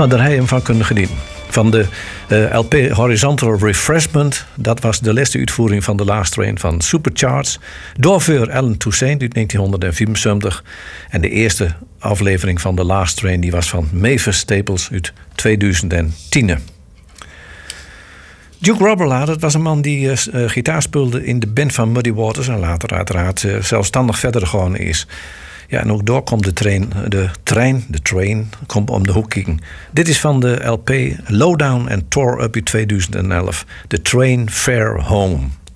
maar daar heb je hem van kunnen genieten. Van de LP Horizontal Refreshment. Dat was de laatste uitvoering van The Last Train van Supercharged. Door Alan Toussaint uit 1974. En de eerste aflevering van The Last Train die was van Mavis Staples uit 2010. Duke Robberla, dat was een man die gitaar speelde in de band van Muddy Waters. En later uiteraard zelfstandig verder gegaan is. Ja, en ook door komt de train komt om de hoek kijken. Dit is van de LP Lowdown and Tore Up in 2011. The Train Fare Home.